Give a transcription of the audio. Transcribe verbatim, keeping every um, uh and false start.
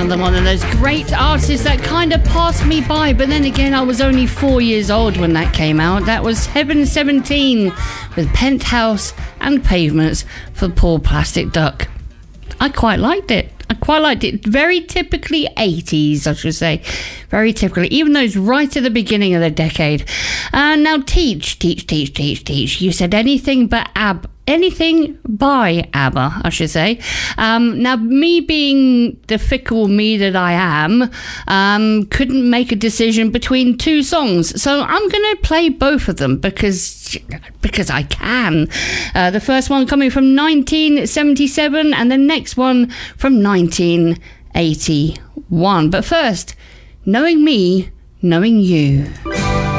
another one of those great artists that kind of passed me by, but then again, I was only four years old when that came out. That was Heaven seventeen with Penthouse and Pavements for Poor Plastic Duck. I quite liked it. I quite liked it. Very typically eighties, I should say. Very typically, even though it's right at the beginning of the decade. Uh, now, teach, teach, teach, teach, teach. You said anything but ab. Anything by ABBA, I should say. Um, now, me being the fickle me that I am, um, couldn't make a decision between two songs. So I'm going to play both of them because because I can. Uh, the first one coming from nineteen seventy-seven and the next one from nineteen eighty-one. But first, knowing me, knowing you.